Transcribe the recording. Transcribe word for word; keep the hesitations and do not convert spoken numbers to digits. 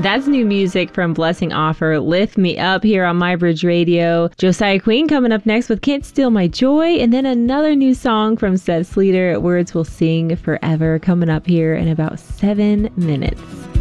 That's new music from Blessing Offer, Lift Me Up, here on MyBridge Radio. Josiah Queen coming up next with Can't Steal My Joy, and then another new song from Seth Sleater, Words Will Sing Forever, coming up here in about seven minutes.